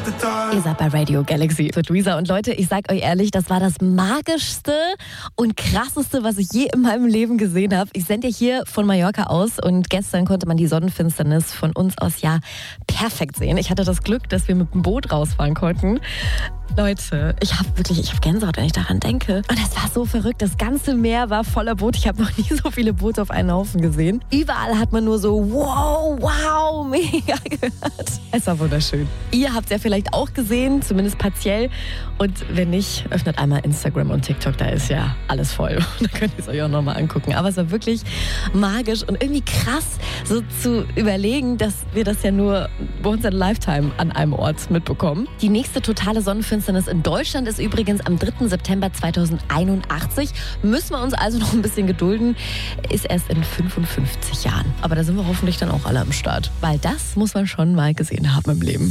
Ihr seid bei Radio Galaxy mit Luisa. Und Leute, ich sag euch ehrlich, das war das magischste und krasseste, was ich je in meinem Leben gesehen habe. Ich sende ja hier von Mallorca aus und gestern konnte man die Sonnenfinsternis von uns aus ja perfekt sehen. Ich hatte das Glück, dass wir mit dem Boot rausfahren konnten. Leute, ich habe Gänsehaut, wenn ich daran denke. Und es war so verrückt. Das ganze Meer war voller Boote. Ich habe noch nie so viele Boote auf einen Haufen gesehen. Überall hat man nur so wow, mega gehört. Es war wunderschön. Ihr habt es ja vielleicht auch gesehen, zumindest partiell. Und wenn nicht, öffnet einmal Instagram und TikTok. Da ist ja alles voll. Da könnt ihr es euch auch nochmal angucken. Aber es war wirklich magisch und irgendwie krass, so zu überlegen, dass wir das ja nur bei uns in Lifetime an einem Ort mitbekommen. Die nächste totale Sonnenfinsternis in Deutschland ist übrigens am 3. September 2081. Müssen wir uns also noch ein bisschen gedulden. Ist erst in 55 Jahren. Aber da sind wir hoffentlich dann auch alle am Start. Weil das muss man schon mal gesehen haben im Leben.